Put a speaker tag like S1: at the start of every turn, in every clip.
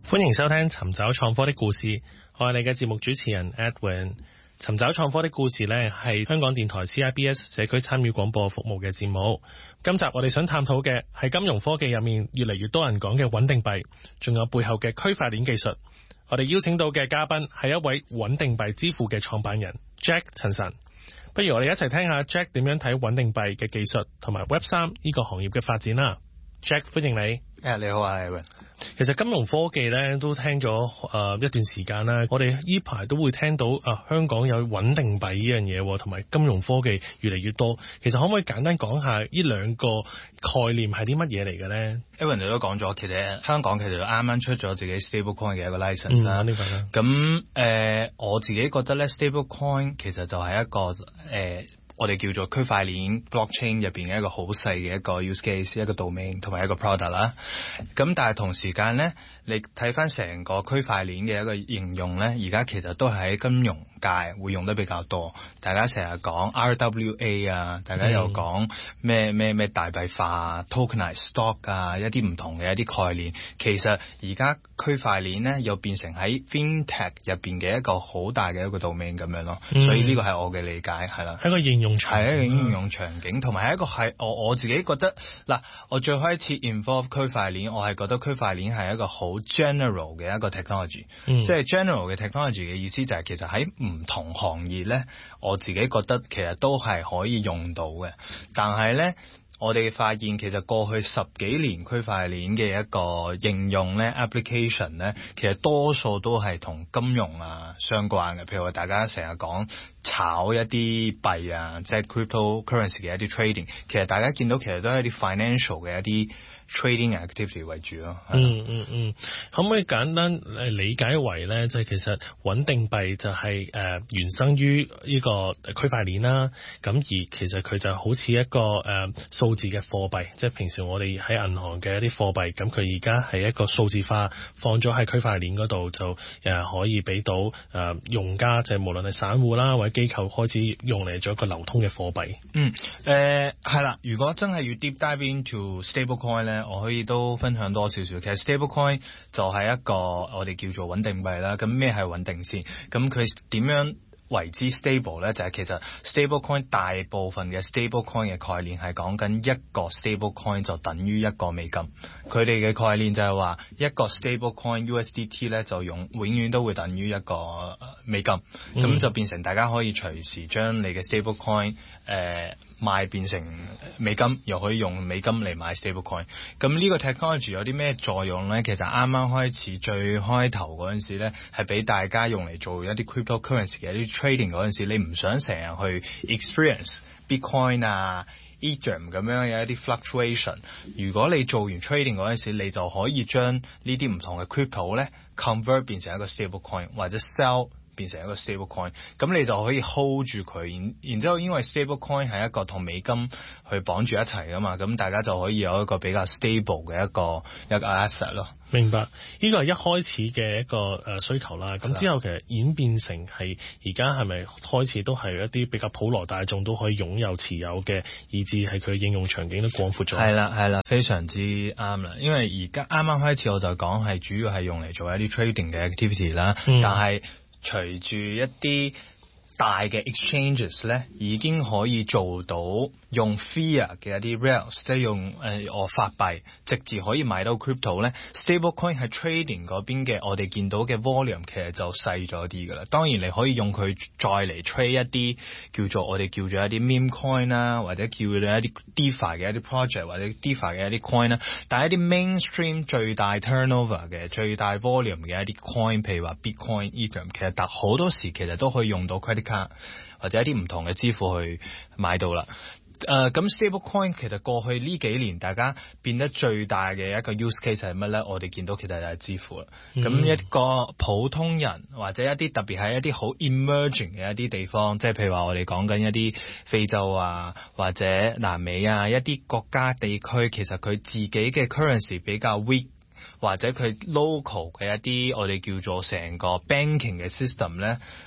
S1: 歡迎收聽尋找創科的故事，我係你嘅節目主持人 Edwin。尋找創科的故事呢係香港電台 CIBS 社區參與廣播服務嘅節目。今集我哋想探討嘅係金融科技入面越嚟越多人講嘅穩定幣，仲有背後嘅區塊鏈技術。我哋邀請到嘅嘉賓係一位穩定幣之父嘅創辦人 Jack 陳晨。不如我哋一齊聽下 Jack 點樣睇穩定幣嘅技術同埋 Web3 呢個行業嘅發展啦。Jack， 歡迎你。
S2: 你好啊 Aaron。
S1: 其實金融科技咧都聽咗一段時間啦，我哋呢排都會聽到香港有穩定幣呢樣嘢，同埋金融科技越嚟越多。其實可唔可以簡單講下呢兩個概念係啲乜嘢嚟嘅咧
S2: ？Aaron 你都講咗，其實香港其實啱啱出咗自己 stablecoin 嘅一個 license 啦。
S1: 呢個啦。
S2: 咁我自己覺得咧 stablecoin 其實就係一個我哋叫做區塊鏈 blockchain 入邊嘅一個好細嘅一個 use case， 一個 domain 同埋一個 product 啦。咁但係同時間咧，你睇翻成個區塊鏈嘅一個應用咧，而家其實都係喺金融界會用得比較多。大家成日講 RWA 啊，大家又講咩大幣化 tokenized stock 啊，一啲唔同嘅一啲概念。其實而家區塊鏈咧又變成喺 fintech 入邊嘅一個好大嘅一個 domain 咁樣咯。所以呢個係我嘅理解係啦。
S1: 係一個應用
S2: 係一個應用場景，同埋一個係我自己覺得嗱，我最開始 involve 區塊鏈，我係覺得區塊鏈係一個好 general 嘅一個 technology，即係 general 嘅 technology 嘅意思就係其實喺唔同行業咧，我自己覺得其實都係可以用到嘅，但係咧。我哋發現其實過去10幾年區塊鏈嘅一個應用咧 application 咧，其實多數都係同金融啊相關嘅，譬如話大家成日講炒一啲幣啊，即係 cryptocurrency 嘅一啲 trading， 其實大家見到其實都係一啲 financial 嘅一啲 trading activity 為主咯。
S1: 可唔可以簡單理解為咧，即係其實穩定幣就係原生於呢個區塊鏈啦，咁而其實佢就好似一個數字嘅貨幣，即係平時我哋喺銀行嘅一啲貨幣，咁佢而家係一個數字化放咗喺區塊鏈嗰度，就可以俾到用家，即係無論係散戶啦或者機構開始用嚟做一個流通嘅貨幣。
S2: 係啦，如果真係要 deep dive into stablecoin 咧，我可以都分享多少少。其實 stablecoin 就係一個我哋叫做穩定幣啦。咁咩係穩定先？咁佢點樣為之 stable 咧？就係其實 stablecoin 大部分嘅 stablecoin 嘅概念係講緊一個 stablecoin 就等於一個美金。佢哋嘅概念就係話一個 stablecoin USDT 咧就永遠都會等於一個美金。咁就變成大家可以隨時將你嘅 stablecoin賣變成美金，又可以用美金嚟買 stablecoin。咁呢個 technology 有啲咩作用咧？其實啱啱開始最開頭嗰陣時咧，係俾大家用嚟做一啲 cryptocurrency 嘅一啲 trading 嗰陣時，你唔想成日去 experience Bitcoin 啊、Ethereum 咁樣有一啲 fluctuation。如果你做完 trading 嗰陣時，你就可以將呢啲唔同嘅 crypto 咧 convert 變成一個 stablecoin 或者 sell。變成一個 stablecoin， 咁你就可以 hold 住佢，然之後因為 stablecoin 係一個同美金去綁住一齊噶嘛，咁大家就可以有一個比較 stable 嘅一個 asset 咯。
S1: 明白，呢個係一開始嘅一個需求啦。咁之後其實演變成係而家係咪開始都係一啲比較普羅大眾都可以擁有持有嘅，以至係佢應用場景都廣闊咗。
S2: 係啦，非常之啱啦。因為而家啱啱開始我就講係主要係用嚟做一啲 trading 嘅 activity 啦，但係隨住一啲大嘅 exchanges 咧，已經可以做到用 fiat 嘅一啲 rails， 即係用法幣直接可以買到 crypto 咧。stablecoin 係 trading 嗰邊嘅，我哋見到嘅 volume 其實就細咗啲㗎啦。當然你可以用佢再嚟 trade 一啲我哋叫做一啲 meme coin 啦，或者叫做一啲 DeFi 嘅一啲 project 或者 DeFi 嘅一啲 coin 啦。但係一啲 mainstream 最大 turnover 嘅最大 volume 嘅一啲 coin， 譬如話 Bitcoin、Ethereum， 其實好多時其實都可以用到 credit card或者一啲唔同嘅支付去買到啦。咁 stablecoin 其實過去呢幾年大家變得最大嘅一個 use case 係乜咧？我哋見到其實就係支付啦。咁一個普通人或者一啲特別係一啲好 emerging 嘅一啲地方，即係譬如話我哋講緊一啲非洲啊或者南美啊一啲國家地區，其實佢自己嘅 currency 比較 weak，或者佢 local 嘅一啲我哋叫做成個 banking 嘅 system 咧，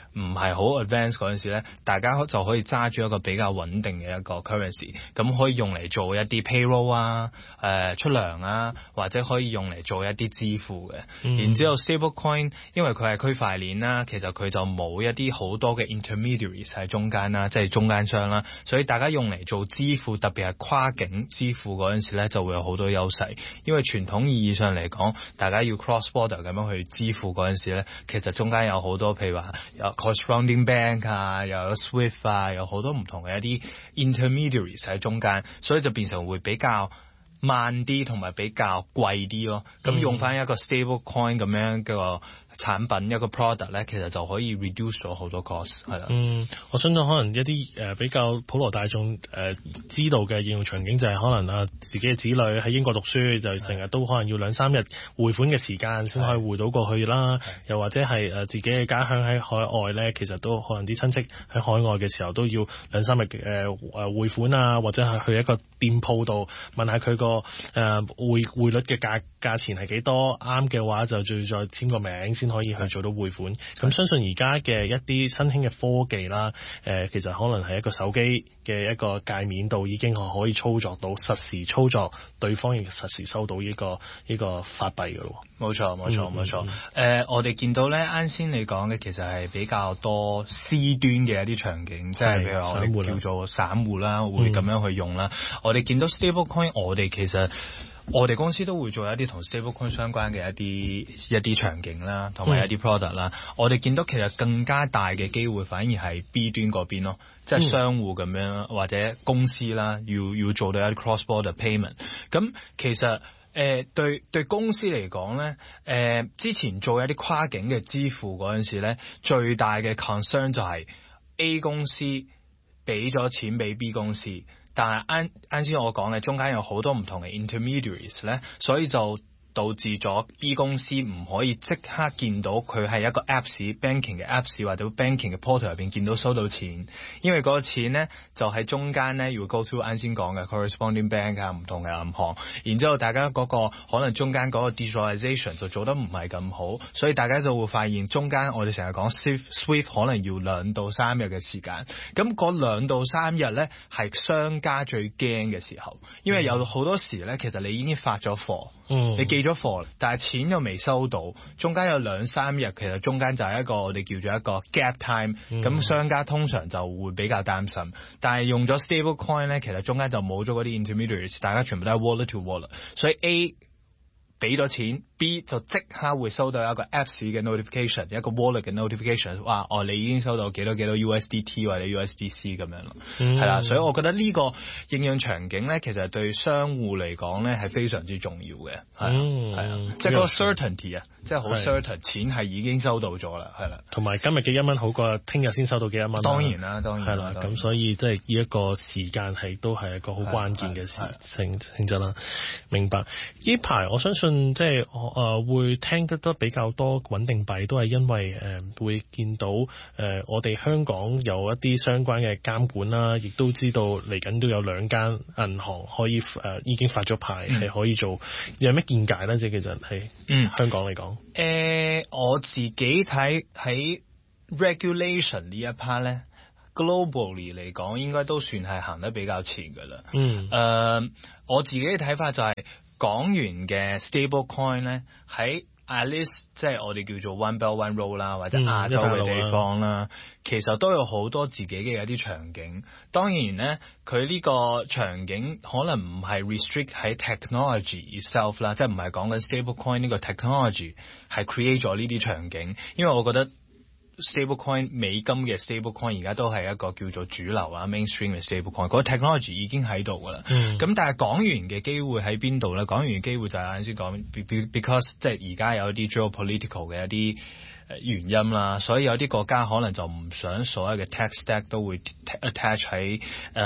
S2: 唔係好 advanced 嗰陣時咧，大家就可以揸住一個比較穩定嘅一個 currency， 咁可以用嚟做一啲 payroll 啊、出糧啊，或者可以用嚟做一啲支付嘅。然之後 stablecoin 因為佢係區塊鏈啦，其實佢就冇一啲好多嘅 intermediaries 喺中間啦，即係中間商啦，所以大家用嚟做支付，特別係跨境支付嗰陣時咧，就會有好多優勢。因為傳統意義上嚟講，大家要 cross border 咁樣去支付嗰陣時咧，其實中間有好多，譬如話有 corresponding bank 啊，又有 Swift 啊，有好多唔同嘅一啲 intermediaries 喺中間，所以就變成會比較慢啲同埋比較貴啲咯。咁用翻一個 stable coin 咁樣嘅產品一個 product 咧，其實就可以 reduce 咗好多 cost 係啦。
S1: 我相信可能一啲比較普羅大眾知道嘅應用場景就係可能自己嘅子女喺英國讀書，就成日都可能要2-3日匯款嘅時間先可以匯到過去啦。又或者係自己嘅家鄉喺海外咧，其實都可能啲親戚喺海外嘅時候都要2-3日匯款啊，或者係去一個店鋪度問下佢個匯率嘅價錢係幾多，啱嘅話就再簽個名先可以去做到匯款。咁相信而家嘅一啲新興嘅科技啦，其實可能係一個手機嘅一個界面度已經可以操作到實時操作，對方亦實時收到呢個法幣㗎咯。
S2: 冇錯。我哋見到咧，啱先你講嘅其實係比較多 C 端嘅一啲場景，即係譬如話我哋叫做散戶啦，會咁樣去用啦。我哋見到 stablecoin， 我哋公司都會做一啲同 stablecoin 相關嘅一啲場景啦，同埋一啲 product 啦。我哋見到其實更加大嘅機會反而係 B 端嗰邊咯，即係商戶咁樣或者公司啦，要做到一啲 cross border payment。咁其實對公司嚟講咧，之前做一啲跨境嘅支付嗰陣時咧，最大嘅 concern 就係 A 公司俾咗錢俾 B 公司。但係啱先我講嘅中間有好多唔同嘅 intermediaries 咧，所以就導致咗 B 公司唔可以即刻見到佢係一個 banking 嘅 apps 或者 banking 嘅 portal 入邊見到收到錢，因為嗰個錢咧就喺中間咧要 go through 啱先講嘅 corresponding bank 啊，唔同嘅銀行，然之後大家嗰個可能中間嗰個 digitalization 就做得唔係咁好，所以大家就會發現中間我哋成日講 Swift 可能要2到3日嘅時間，咁嗰2到3日咧係商家最驚嘅時候，因為有好多時咧其實你已經發咗貨，你寄咗貨，但係錢又未收到，中間有2-3日，其實中間就係一個我哋叫做一個 gap time，咁商家通常就會比較擔心。但係用咗 stable coin 咧，其實中間就冇咗嗰啲 intermediaries， 大家全部都係 wallet to wallet， 所以 A 俾咗錢 B 就即刻會收到一個 apps 嘅 notification， 一個 wallet 嘅 notification， 話你已經收到幾多 USDT 或者 USDC 咁樣咯，係啦，所以我覺得呢個應用場景咧，其實對商戶嚟講咧係非常之重要嘅，係啊，即係嗰個 certainty 啊，即係好 certain 錢係已經收到咗啦，係啦，
S1: 同埋今日嘅1蚊好過聽日先收到幾1蚊，
S2: 當然啦，係啦，
S1: 咁所以即係呢一個時間都係一個好關鍵嘅性質啦。明白。呢排我相信即係會聽得比較多穩定幣，都係因為會見到我哋香港有一啲相關嘅監管啦，亦都知道嚟緊都有2間銀行可以已經發咗牌係可以做，有咩見解咧？即係其實係香港嚟講，
S2: 我自己睇喺 regulation 呢一 part 咧 ，globally 嚟講應該都算係行得比較前噶啦。我自己嘅睇法就係港元嘅 stable coin 咧，喺 at least 即係我哋叫做 One Belt One Road 啦，或者亞洲嘅地方啦，其實都有好多自己嘅一啲場景。當然咧，佢呢個場景可能唔係 restrict 喺 technology itself 啦，即係唔係講緊 stable coin 呢個 technology 係 create 咗呢啲場景，因為我覺得stablecoin 美金嘅 stablecoin 而家都係一個叫做主流啊 mainstream 嘅 stablecoin，嗰個 technology 已經喺度噶啦。咁但係港元嘅機會喺邊度咧？港元嘅機會就係啱先講 because 即係而家有一啲 geopolitical 嘅一啲原因啦，所以有啲國家可能就唔想所有嘅 tech stack 都會 attach 喺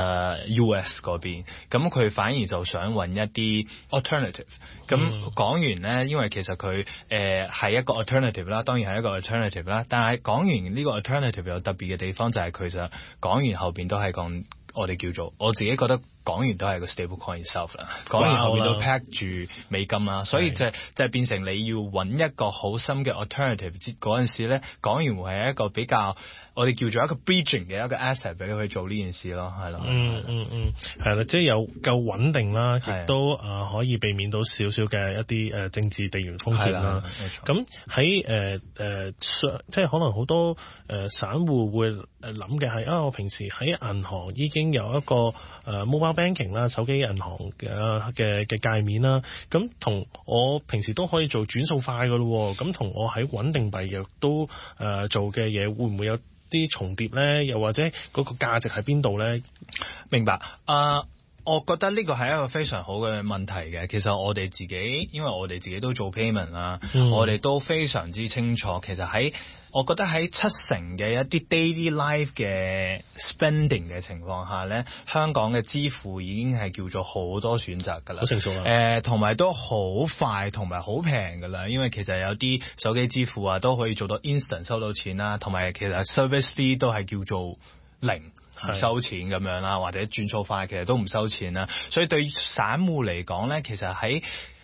S2: US 嗰邊，咁佢反而就想揾一啲 alternative。咁港元咧，因為其實佢係一個 alternative 啦，當然係一個 alternative 啦，但係港元呢個 alternative 有特別嘅地方就係其實港元後邊都係講我哋叫做我自己覺得港元都係個 stable coin itself 啦，港元後面都 pack 住美金啦，所以就係變成你要揾一個好深嘅 alternative 嗰陣時咧，港元會係一個比較我哋叫做一個 bridging 嘅一個 asset 俾佢去做呢件事咯，係咯。
S1: 係啦，即係有夠穩定啦，亦都可以避免到少少嘅一啲政治地緣風險啦。咁喺即係可能好多散戶會諗嘅係我平時喺銀行已經有一個mobile banking 啦，手機銀行嘅界面啦，咁同我平時都可以做轉數快㗎咯，咁同我喺穩定幣嘅都做嘅嘢會唔會有啲重疊咧？又或者嗰個價值喺邊度咧？
S2: 明白。我覺得呢個係一個非常好嘅問題嘅。其實我哋自己，因為我哋自己都做 payment 啦，我哋都非常之清楚。其實我覺得喺70%嘅一啲 daily life 嘅 spending 嘅情況下咧，香港嘅支付已經係叫做好多選擇㗎啦，
S1: 好成熟啦。
S2: 同埋都好快同埋好平㗎啦。因為其實有啲手機支付都可以做到 instant 收到錢啦，同埋其實 service fee 都係叫做零。唔收錢咁樣啦，或者轉數快其實都唔收錢啦，所以對散戶嚟講咧，其實喺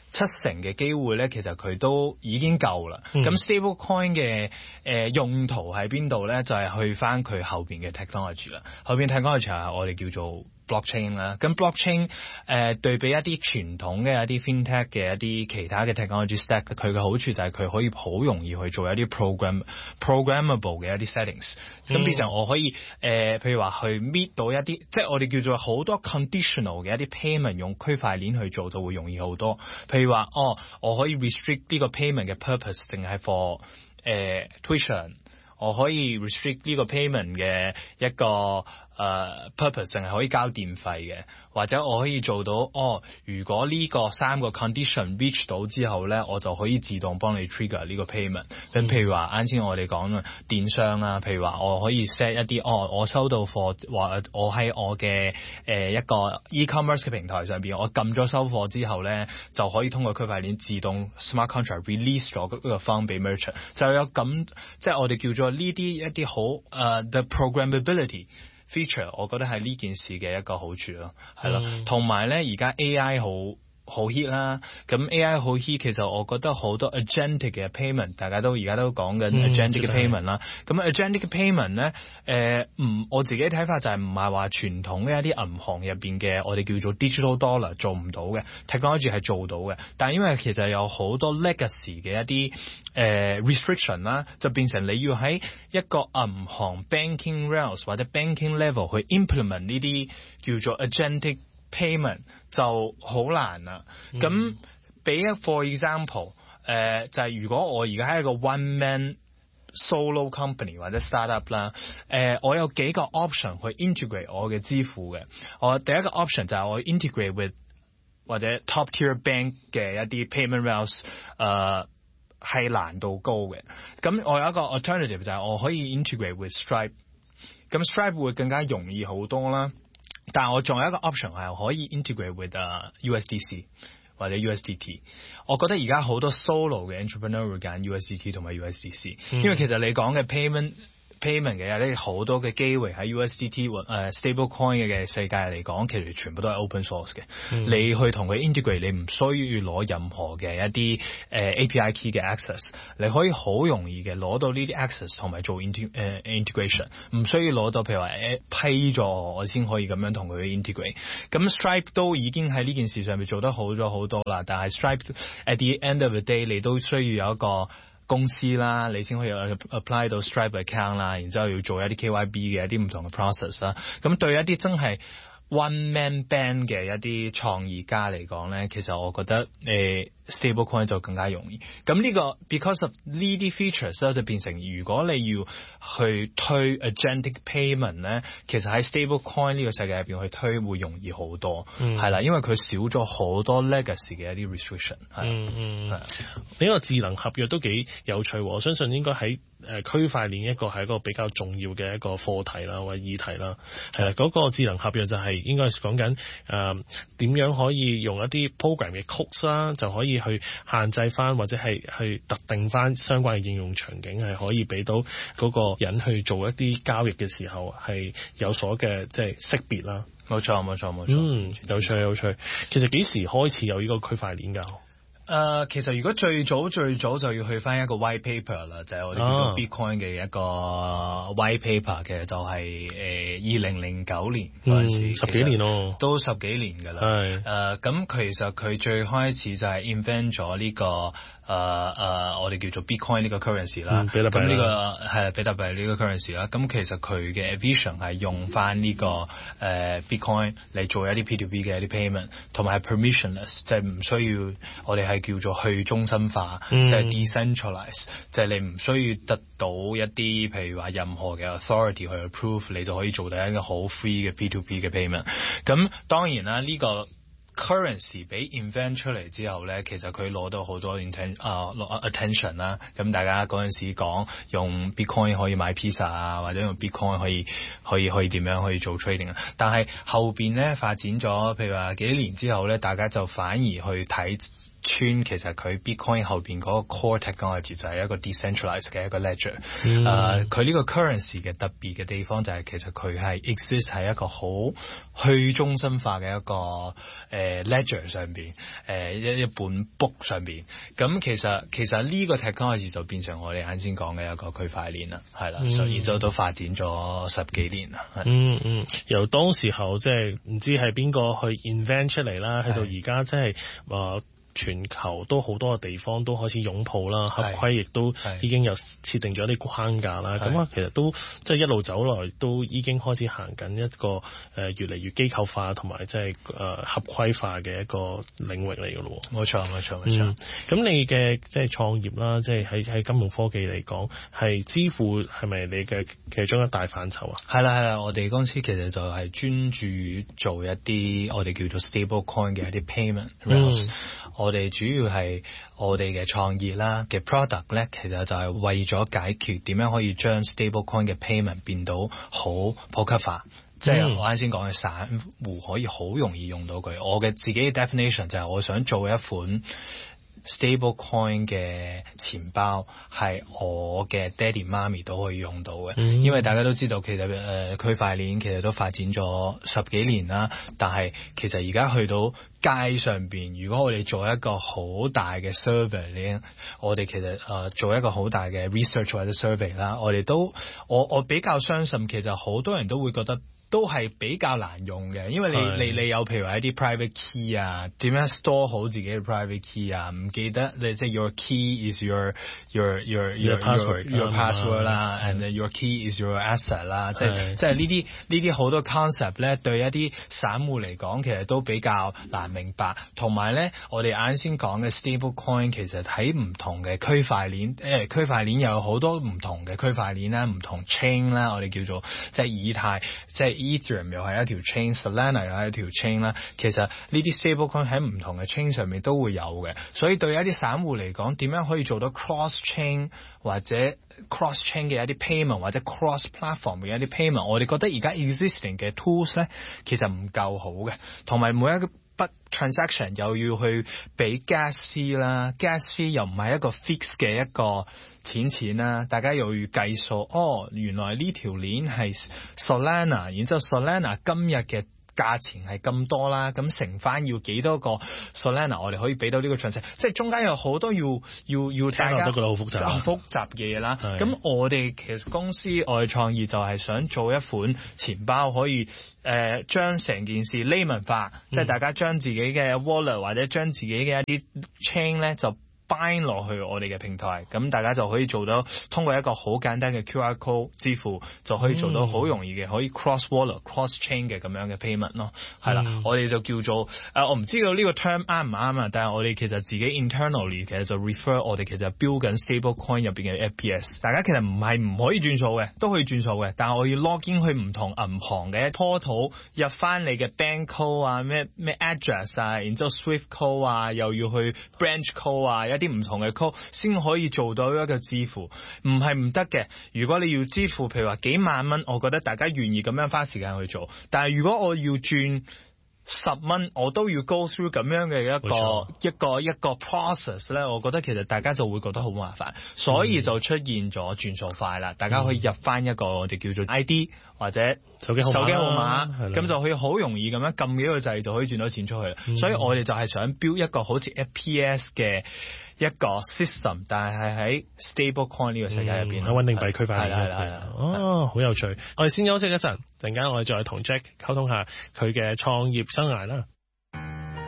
S2: 70%嘅機會咧，其實佢都已經夠啦。咁 stable coin 嘅用途喺邊度咧？就係去翻佢後邊嘅 technology 啦。後邊 technology 係我哋叫做blockchain 啦，咁 blockchain 對比一啲傳統嘅一啲 fintech 嘅一啲其他嘅 technology stack， 佢嘅好處就係佢可以好容易去做一啲 programmable 嘅一啲 settings，咁變成我可以譬如話去 meet 到一啲，即係我哋叫做好多 conditional 嘅一啲 payment 用區塊鏈去做就會容易好多。譬如話我可以 restrict 呢個 payment 嘅 purpose 定係 for tuition， 我可以 restrict 呢個 payment 嘅一個purpose 淨係可以交電費嘅，或者我可以做到如果呢個3個 condition reach 到之後咧，我就可以自動幫你 trigger 呢個 payment。咁譬如話啱先我哋講電商啦，譬如話我可以 set 一啲我收到貨，話我喺我嘅一個 e-commerce 嘅平台上邊，我撳咗收貨之後咧，就可以通過區塊鏈自動 smart contract release 咗嗰個 fund 俾 merchant， 就有咁即係我哋叫做呢啲一啲好the programmability feature， 我覺得係呢件事嘅一個好處咯，係咯，同埋咧而家 AI 好 hit 啦，咁 AI 好 hit， 其實我覺得好多 agentic 嘅 payment， 大家都而家都講緊 agentic 嘅 payment 啦，咁 agentic 嘅 payment 咧，我自己睇法就係唔係話傳統嘅一啲銀行入邊嘅我哋叫做 digital dollar 做唔到嘅 technology 係做到嘅，但係因為其實有好多 legacy 嘅一啲restriction 啦，就變成你要喺一個銀行 banking rails 或者 banking level 去 implement 呢啲叫做 agentic payment 就好難啦。咁俾一 for example， 就係如果我而家係一個 one man solo company 或者 startup 啦，我有幾個 option 去 integrate 我嘅支付嘅。我第一個 option 就係我 integrate with 或者 top tier bank 嘅一啲 payment rails，係難度高嘅。咁我有一個 alternative 就係我可以 integrate with Stripe， 咁 Stripe 會更加容易好多啦。但係我仲有一個 option 係可以 integrate with USDC 或者 USDT。我覺得而家好多 solo 嘅 entrepreneur 會揀 USDT 同埋 USDC，因為其實你講嘅 payment 嘅有啲好多嘅機會喺 USDT stable coin 嘅世界嚟講，其實全部都係 open source 嘅。你去同佢 integrate， 你唔需要攞任何嘅一啲API key 嘅 access， 你可以好容易嘅攞到呢啲 access 同埋做 integration， 唔需要攞到譬如話批咗我先可以咁樣同佢 integrate。咁 Stripe 都已經喺呢件事上面做得好咗好多啦，但係 Stripe at the end of the day 你都需要有一個公司啦，你先可以 apply 到 Stripe account 啦，然之後要做一啲 KYB 嘅一啲唔同嘅 process 啦。咁對一啲真係 one man band 嘅一啲創意家嚟講咧，其實我覺得stable coin 就更加容易。咁呢個 because of 呢啲 features 咧，就變成如果你要去推 agentic payment 咧，其實喺 stable coin 呢個世界入邊去推會容易好多，係啦，因為佢少咗好多 legacy 嘅一啲 restriction。呢
S1: 個智能合約都幾有趣，我相信應該喺區塊鏈係一個比較重要嘅一個課題啦，或者議題啦。係啦，嗰個智能合約就係應該係講緊點樣可以用一啲 program 嘅 codes 啦，就可以去限制翻或者係去特定翻相關嘅應用場景，係可以俾到嗰個人去做一啲交易嘅時候係有所嘅即係識別啦。
S2: 冇錯。
S1: 有趣。其實幾時開始有呢個區塊鏈㗎？
S2: 其實如果最早就要去翻一個 white paper 啦，就係我哋叫做 Bitcoin 嘅一個 white paper，其實就係2009年嗰陣時，
S1: 十幾年咯，
S2: 都10幾年㗎啦。係咁其實佢最開始就係 invent 咗呢個我哋叫做 Bitcoin 呢個 currency 啦。咁呢個係比特幣呢個 currency 啦。咁其實佢嘅 vision 係用翻呢個Bitcoin 嚟做一啲 P2P 嘅一啲 payment， 同埋係 permissionless， 即係唔需要我哋係叫做去中心化，即係 decentralize， 即係你唔需要得到一啲譬如話任何嘅 authority 去 approve， 你就可以做到一個好 free 嘅 P2P 嘅 payment。咁當然啦，呢個 currency 俾 invent 出嚟之後咧，其實佢攞到好多 attention 啦。咁大家嗰陣時講用 Bitcoin 可以買 pizza 啊，或者用 Bitcoin 可以點樣可以做 trading 啊。但係後邊咧發展咗，譬如話幾年之後咧，大家就反而去睇穿其實佢 Bitcoin 後邊嗰個 core technology 就係一個 decentralized 嘅一個 ledger。佢呢個 currency 嘅特別嘅地方就係其實佢係 exist 喺一個好去中心化嘅一個ledger 上邊，一本 book 上邊。咁其實呢個 technology 就變成我哋啱先講嘅一個區塊鏈啦，係啦，所以然之後都發展咗10幾年啦。
S1: 由當時候即係唔知係邊個去 invent 出嚟啦，去到而家即係全球都好多嘅地方都開始擁抱啦，合規亦都已經有設定咗啲框架啦。咁其實都即係一路走來都已經開始行緊一個越嚟越機構化同埋即係合規化嘅一個領域嚟嘅咯。冇錯。咁你嘅即係創業啦，即係喺金融科技嚟講，係支付係咪你嘅其中一大範疇啊？係
S2: 啦，我哋公司其實就係專注於做一啲我哋叫做 stable coin 嘅一啲 payment。我哋主要係我哋嘅創業啦嘅 product 咧，其實就係為咗解決點樣可以將 stablecoin 嘅 payment 變到好普及化，即係我啱先講嘅散戶可以好容易用到佢。我嘅自己嘅 definition 就係我想做一款 stablecoin 嘅錢包係我嘅爹哋媽咪都可以用到嘅。因為大家都知道其實區塊鏈其實都發展咗10幾年啦，但係其實而家去到街上邊，如果我哋做一個好大嘅 survey 咧，我哋其實做一個好大嘅 research 或者 survey 啦，我比較相信其實好多人都會覺得都係比較難用嘅，因為你有譬如話一啲 private key 啊，點樣 store 好自己嘅 private key 啊，唔記得你即係 your key is your password 啦，and your key is your asset 啦，即係呢啲好多 concept 咧，對一啲散戶嚟講其實都比較難明白。同埋咧，我哋啱先講嘅 stable coin 其實喺唔同嘅區塊鏈，區塊鏈有好多唔同嘅區塊鏈啦，唔同 chain 啦，我哋叫做即係以太，即係Ethereum 又係一條 chain，Solana 又係一條 chain 啦。其實呢啲 stablecoin 喺唔同嘅 chain 上面都會有嘅，所以對一啲散戶嚟講，點樣可以做到 cross chain 或者 cross chain 嘅一啲 payment 或者 cross platform 嘅一啲 payment， 我哋覺得而家 existing 嘅 tools 咧其實唔夠好嘅，同埋每一個transaction 又要去俾 gas fee 啦，gas fee 又唔係一個 fix 嘅一個錢啦，大家又要計數，原來呢條鏈係 Solana， 然之後 Solana 今日嘅價錢係咁多啦，咁乘翻要幾多個 Solana 我哋可以俾到呢個 transaction， 即係中間有好多要大家
S1: 都覺得好
S2: 複雜嘅嘢啦。咁我哋其實公司我哋創意就係想做一款錢包可以將成件事 layman 化，即係大家將自己嘅 wallet 或者將自己嘅一啲 chain 咧就bind 落去我哋嘅平台，咁大家就可以做到通過一個好簡單嘅 QR code 支付，就可以做到好容易嘅可以 cross wallet、cross chain 嘅咁樣嘅 payment 咯。係啦，我哋就叫做我唔知道呢個 term 啱唔啱啊，但係我哋其實自己 internally 其實就 refer 我哋其實 build 緊 stable coin 入邊嘅 FPS。大家其實唔可以轉數嘅，都可以轉數嘅，但係我要 log in 去唔同銀行嘅 portal 入翻你嘅 bank code 啊，咩 address 啊，然之後 swift code 啊，又要去 branch code 啊，一啲唔同嘅 code 先可以做到一個支付，唔係唔得嘅。如果你要支付，譬如話幾萬蚊，我覺得大家願意咁樣花時間去做。但係如果我要轉10蚊，我都要 go through 咁樣嘅一個 process 咧，我覺得其實大家就會覺得好麻煩，所以就出現咗轉數快啦。大家可以入翻一個我哋叫做 ID 或者
S1: 手機號
S2: 碼，咁就可以好容易咁樣撳幾個掣就可以轉到錢出去啦。所以我哋就係想 build 一個好似 FPS 嘅一個 system， 但係喺 stablecoin 呢個世界入邊，
S1: 喺穩定幣區塊鏈。
S2: 係
S1: 好有趣。我哋先休息一陣，陣間我哋再同 Jack 溝通下佢嘅創業生涯啦。